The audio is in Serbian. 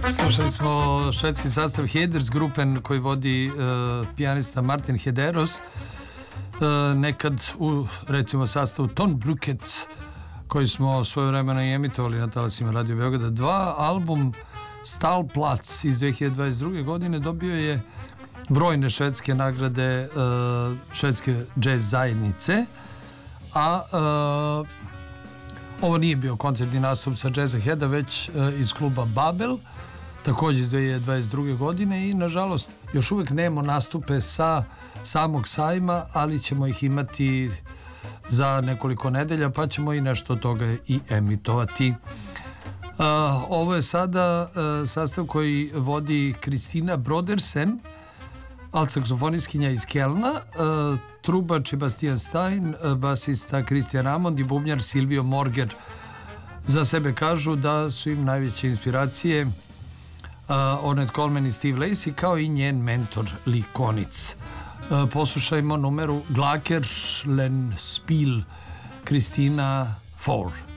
Slušali smo švedski sastav Hedersgruppen koji vodi pijanista Martin Hederos, nekad u recimo sastavu Tonbruket koji smo svoje vremena i emitovali na talasima Radio Beograda 2. Album Stalplac iz 2022. godine dobio je brojne švedske nagrade švedske džez zajednice, a ovo nije bio koncertni nastup sa Jazza Heada, već iz kluba Babel, također iz 2022. godine, i nažalost još uvijek nemamo nastupe sa samog sajma, ali ćemo ih imati za nekoliko nedelja, pa ćemo i nešto od toga i emitovati. Ovo je sada sastav koji vodi Kristina Brodersen, altsaksofoniskinja iz Kelna, trubač je Bastian Stein, basista Christian Ramond i bubnjar Silvio Morger. Za sebe kažu da su im najveće inspiracije Ornette Coleman i Steve Lacy, kao i njen mentor Lee Konitz. Poslušajmo numeru Glaker Len Spiel Kristina 4.